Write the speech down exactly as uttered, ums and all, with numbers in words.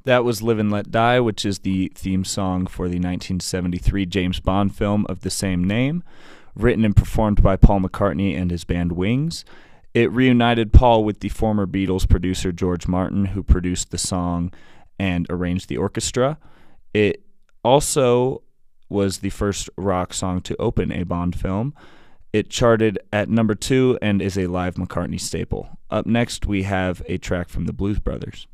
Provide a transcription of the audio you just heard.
That was Live and Let Die, which is the theme song for the nineteen seventy-three James Bond film of the same name, written and performed by Paul McCartney and his band Wings. It reunited Paul with the former Beatles producer George Martin, who produced the song and arranged the orchestra. It also was the first rock song to open a Bond film. It charted at number two and is a live McCartney staple. Up next, we have a track from the Blues Brothers.